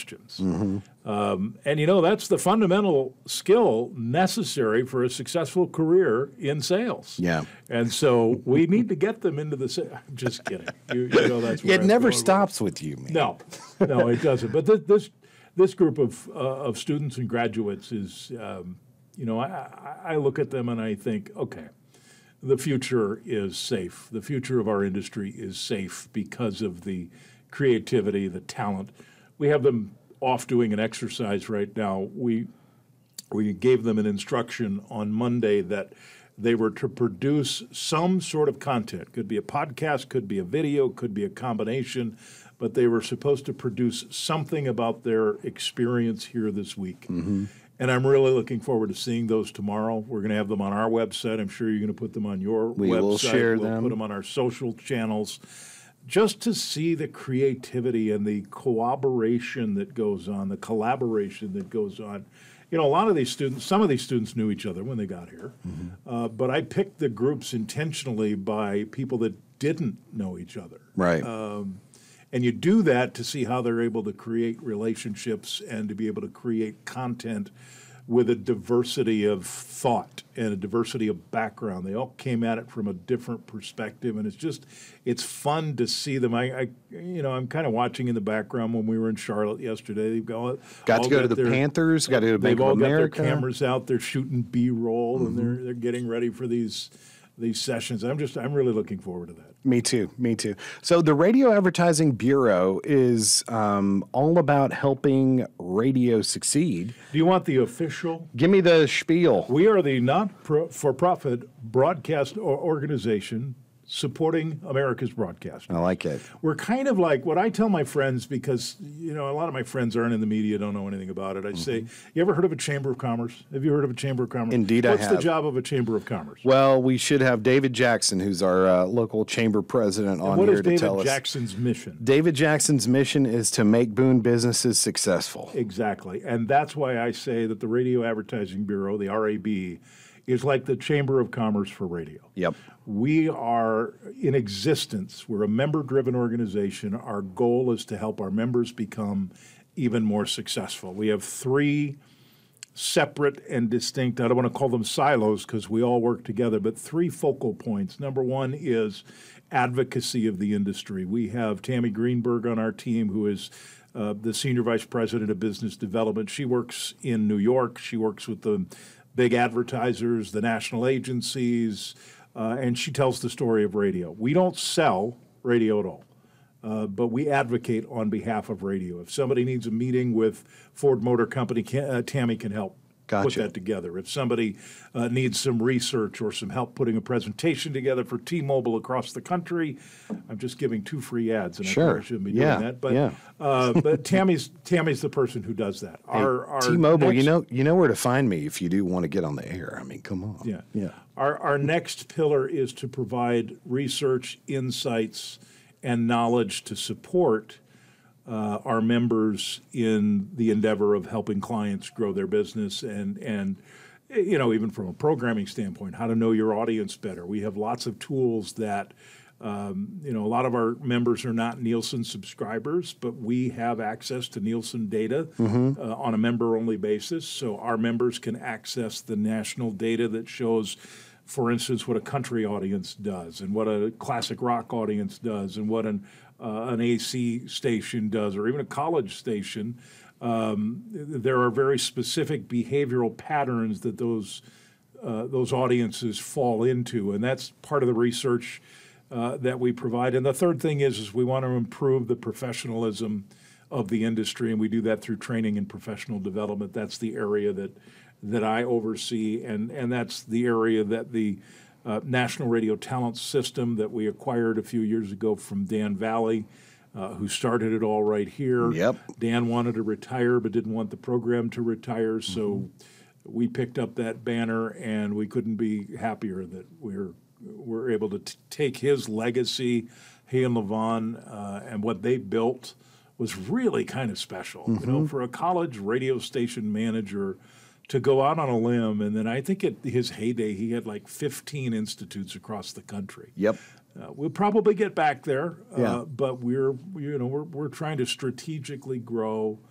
questions. And, you know, that's the fundamental skill necessary for a successful career in sales. Yeah. And so we need to get them into the I'm just kidding. You know that's where It I'm never going stops with you, man. No, it doesn't. But this group of students and graduates is, you know, I look at them and I think, okay, the future is safe. The future of our industry is safe because of the creativity, the talent. We have them off doing an exercise right now. We gave them an instruction on Monday that they were to produce some sort of content. Could be a podcast, could be a video, could be a combination, but they were supposed to produce something about their experience here this week. And I'm really looking forward to seeing those tomorrow. We're going to have them on our website. I'm sure you're going to put them on your website. We will share them. We'll put them on our social channels, just to see the creativity and the cooperation that goes on, the collaboration that goes on. You know, a lot of these students, some of these students knew each other when they got here, but I picked the groups intentionally by people that didn't know each other. Right. And you do that to see how they're able to create relationships and to be able to create content with a diversity of thought and a diversity of background. They all came at it from a different perspective, and it's fun to see them. I'm kind of watching in the background when we were in Charlotte yesterday. They've got to go to the Panthers, got to go to Bank of America. They've all got their cameras out. They're shooting B-roll, and they're getting ready for these sessions. I'm really looking forward to that. Me too. So the Radio Advertising Bureau is all about helping radio succeed. Do you want the official? Give me the spiel. We are the not-for-profit broadcast organization supporting America's broadcast. I like it. We're kind of like what I tell my friends, because, you know, a lot of my friends aren't in the media, don't know anything about it. I say, you ever heard of a Chamber of Commerce? Have you heard of a Chamber of Commerce? Indeed, I have. What's the job of a Chamber of Commerce? Well, we should have David Jackson, who's our local chamber president, on here to tell us. What is David Jackson's mission? David Jackson's mission is to make Boone businesses successful. Exactly. And that's why I say that the Radio Advertising Bureau, the RAB, is like the Chamber of Commerce for radio. Yep. We are in existence. We're a member-driven organization. Our goal is to help our members become even more successful. We have three separate and distinct, I don't want to call them silos because we all work together, but three focal points. Number one is advocacy of the industry. We have Tammy Greenberg on our team, who is the Senior Vice President of Business Development. She works in New York. She works with the big advertisers, the national agencies, and she tells the story of radio. We don't sell radio at all, but we advocate on behalf of radio. If somebody needs a meeting with Ford Motor Company, Tammy can help put that together. If somebody needs some research or some help putting a presentation together for T-Mobile across the country, I'm just giving 2 free ads, and I probably shouldn't be doing that. But Tammy's the person who does that. Our T-Mobile, you know where to find me if you do want to get on the air. I mean, come on. Yeah. Our next pillar is to provide research, insights, and knowledge to support our members in the endeavor of helping clients grow their business and you know, even from a programming standpoint, how to know your audience better. We have lots of tools that, you know, a lot of our members are not Nielsen subscribers, but we have access to Nielsen data on a member-only basis. So our members can access the national data that shows, for instance, what a country audience does and what a classic rock audience does and what an AC station does, or even a college station. There are very specific behavioral patterns that those audiences fall into, and that's part of the research that we provide. And the third thing is we want to improve the professionalism of the industry, and we do that through training and professional development. That's the area that I oversee, and that's the area that the National Radio Talent System that we acquired a few years ago from Dan Valley, who started it all right here. Yep. Dan wanted to retire but didn't want the program to retire, so we picked up that banner, and we couldn't be happier that we're able to take his legacy. He and Levon and what they built was really kind of special. You know, for a college radio station manager to go out on a limb, and then I think at his heyday he had like 15 institutes across the country. Yep. We'll probably get back there, but we're trying to strategically grow